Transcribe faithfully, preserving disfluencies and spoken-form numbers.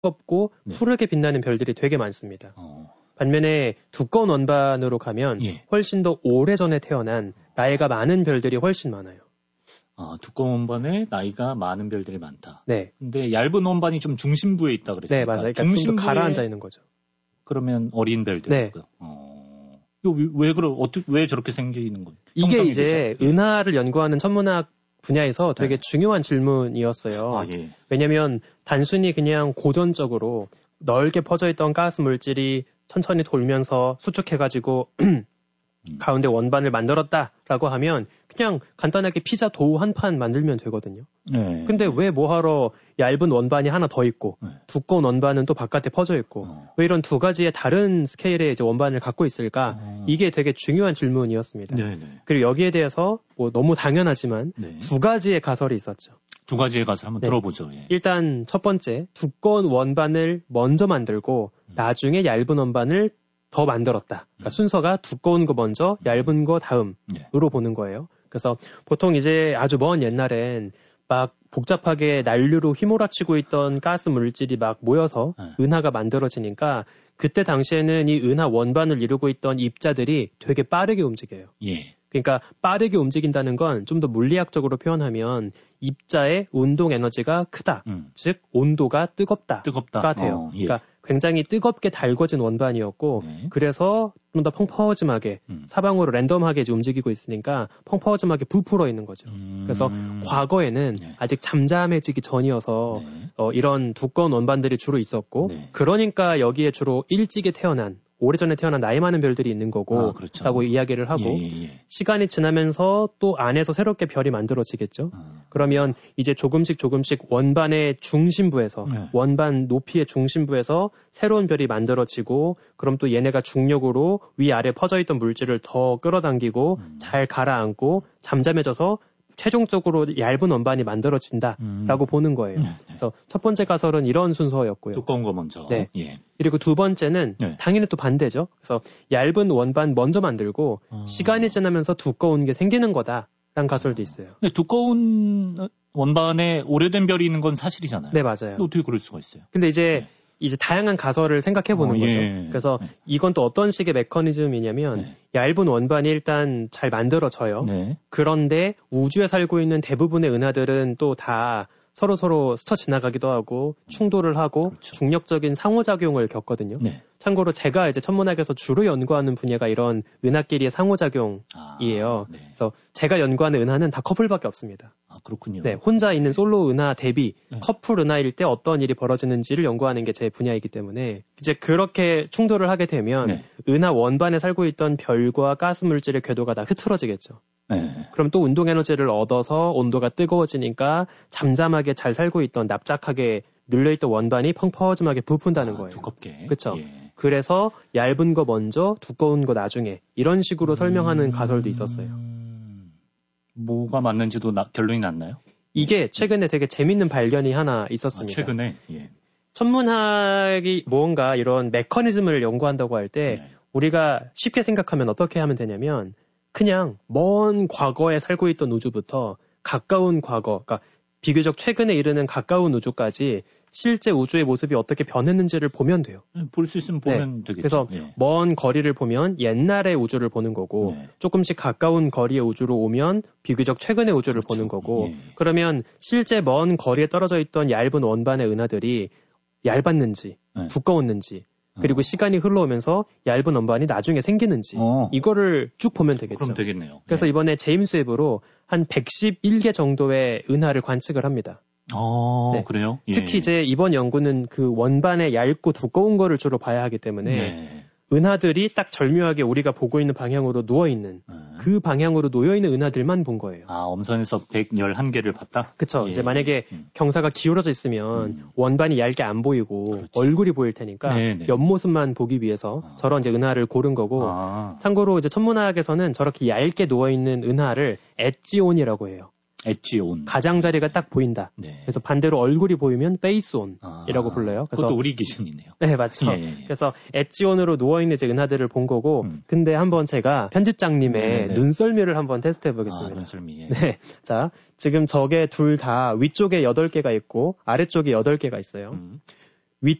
뜨겁고 네. 푸르게 빛나는 별들이 되게 많습니다. 어. 반면에 두꺼운 원반으로 가면 예. 훨씬 더 오래전에 태어난 나이가 많은 별들이 훨씬 많아요. 아, 두꺼운 원반에 나이가 많은 별들이 많다. 네. 근데 얇은 원반이 좀 중심부에 있다 그랬으니까. 네, 맞아요. 그러니까 중심부에 좀 더 가라앉아 있는 거죠. 그러면 어린 별들. 네. 어. 이거 왜, 왜 그러 어떻게 왜 저렇게 생기는 건? 이게 이제 되죠? 은하를 연구하는 천문학 분야에서 되게 네. 중요한 질문이었어요. 아, 예. 왜냐면 단순히 그냥 고전적으로 넓게 퍼져 있던 가스 물질이 천천히 돌면서 수축해가지고 음. 가운데 원반을 만들었다라고 하면 그냥 간단하게 피자 도우 한 판 만들면 되거든요. 네. 근데 왜 뭐하러 얇은 원반이 하나 더 있고 네. 두꺼운 원반은 또 바깥에 퍼져 있고 어. 왜 이런 두 가지의 다른 스케일의 이제 원반을 갖고 있을까? 어. 이게 되게 중요한 질문이었습니다. 네네. 그리고 여기에 대해서 뭐 너무 당연하지만 네. 두 가지의 가설이 있었죠. 두 가지의 가설 한번 네. 들어보죠. 예. 일단 첫 번째, 두꺼운 원반을 먼저 만들고 음. 나중에 얇은 원반을 더 만들었다. 그러니까 음. 순서가 두꺼운 거 먼저, 얇은 거 다음으로 예. 보는 거예요. 그래서 보통 이제 아주 먼 옛날엔 막 복잡하게 난류로 휘몰아치고 있던 가스 물질이 막 모여서 네. 은하가 만들어지니까 그때 당시에는 이 은하 원반을 이루고 있던 입자들이 되게 빠르게 움직여요. 예. 그러니까 빠르게 움직인다는 건 좀 더 물리학적으로 표현하면 입자의 운동 에너지가 크다. 음. 즉 온도가 뜨겁다가 뜨겁다. 돼요. 어, 예. 그러니까 굉장히 뜨겁게 달궈진 원반이었고 네. 그래서 좀 더 펑퍼짐하게 음. 사방으로 랜덤하게 이제 움직이고 있으니까 펑퍼짐하게 부풀어 있는 거죠. 음. 그래서 과거에는 네. 아직 잠잠해지기 전이어서 네. 어, 이런 두꺼운 원반들이 주로 있었고 네. 그러니까 여기에 주로 일찍이 태어난 오래전에 태어난 나이 많은 별들이 있는 거고 아, 그렇죠. 라고 이야기를 하고 예, 예, 예. 시간이 지나면서 또 안에서 새롭게 별이 만들어지겠죠. 아. 그러면 이제 조금씩 조금씩 원반의 중심부에서 네. 원반 높이의 중심부에서 새로운 별이 만들어지고 그럼 또 얘네가 중력으로 위아래 퍼져 있던 물질을 더 끌어당기고 음. 잘 가라앉고 잠잠해져서 최종적으로 얇은 원반이 만들어진다라고 음. 보는 거예요. 네, 네. 그래서 첫 번째 가설은 이런 순서였고요. 두꺼운 거 먼저. 네. 예. 그리고 두 번째는 네. 당연히 또 반대죠. 그래서 얇은 원반 먼저 만들고 아. 시간이 지나면서 두꺼운 게 생기는 거다라는 가설도 있어요. 근데 두꺼운 원반에 오래된 별이 있는 건 사실이잖아요. 네, 맞아요. 근데 어떻게 그럴 수가 있어요? 근데 이제 네. 이제 다양한 가설을 생각해 보는 어, 거죠. 예. 그래서 네. 이건 또 어떤 식의 메커니즘이냐면 네. 얇은 원반이 일단 잘 만들어져요. 네. 그런데 우주에 살고 있는 대부분의 은하들은 또 다 서로 서로 스쳐 지나가기도 하고 충돌을 하고 그렇죠. 중력적인 상호작용을 겪거든요. 네. 참고로 제가 이제 천문학에서 주로 연구하는 분야가 이런 은하끼리의 상호작용이에요. 아, 네. 그래서 제가 연구하는 은하는 다 커플밖에 없습니다. 아, 그렇군요. 네, 혼자 있는 솔로 은하 대비 네. 커플 은하일 때 어떤 일이 벌어지는지를 연구하는 게 제 분야이기 때문에 이제 그렇게 충돌을 하게 되면 네. 은하 원반에 살고 있던 별과 가스 물질의 궤도가 다 흐트러지겠죠. 네. 그럼 또 운동 에너지를 얻어서 온도가 뜨거워지니까 잠잠하게 잘 살고 있던 납작하게 눌려있던 원반이 펑퍼짐하게 부푼다는 아, 거예요. 두껍게. 그쵸. 예. 그래서 얇은 거 먼저 두꺼운 거 나중에 이런 식으로 설명하는 음... 가설도 있었어요. 뭐가 맞는지도 나, 결론이 났나요? 이게 최근에 되게 재밌는 발견이 하나 아, 있었습니다. 최근에. 예. 천문학이 뭔가 이런 메커니즘을 연구한다고 할 때 네. 우리가 쉽게 생각하면 어떻게 하면 되냐면 그냥 먼 과거에 살고 있던 우주부터 가까운 과거, 그러니까 비교적 최근에 이르는 가까운 우주까지 실제 우주의 모습이 어떻게 변했는지를 보면 돼요. 볼 수 있으면 보면 되겠죠. 그래서 예. 먼 거리를 보면 옛날의 우주를 보는 거고 네. 조금씩 가까운 거리의 우주로 오면 비교적 최근의 우주를 그렇죠. 보는 거고 예. 그러면 실제 먼 거리에 떨어져 있던 얇은 원반의 은하들이 얇았는지 네. 두꺼웠는지 그리고 어. 시간이 흘러오면서 얇은 원반이 나중에 생기는지 어. 이거를 쭉 보면 되겠죠. 그럼 되겠네요. 그래서 예. 이번에 제임스 웹으로 한 백십일 개 정도의 은하를 관측을 합니다. 어, 네. 그래요? 예. 특히 이제 이번 연구는 그 원반의 얇고 두꺼운 거를 주로 봐야 하기 때문에 네. 은하들이 딱 절묘하게 우리가 보고 있는 방향으로 누워있는 네. 그 방향으로 놓여있는 은하들만 본 거예요. 아, 엄선에서 백십일 개를 봤다? 그쵸. 예. 이제 만약에 음. 경사가 기울어져 있으면 음. 원반이 얇게 안 보이고 그렇지. 얼굴이 보일 테니까 네네. 옆모습만 보기 위해서 아. 저런 이제 은하를 고른 거고 아, 참고로 이제 천문학에서는 저렇게 얇게 누워있는 은하를 엣지온이라고 해요. 엣지온. 가장자리가 딱 보인다. 네. 그래서 반대로 얼굴이 보이면 페이스온이라고 아, 불러요. 그래서 그것도 우리 기준이네요. 네, 맞죠. 예, 예, 예. 그래서 엣지온으로 누워있는 이제 은하들을 본 거고, 음. 근데 한번 제가 편집장님의 네네네. 눈썰미를 한번 테스트해 아, 보겠습니다. 눈썰미. 예. 네. 자, 지금 저게 둘 다 위쪽에 여덟 개가 있고, 아래쪽에 여덟 개가 있어요. 음.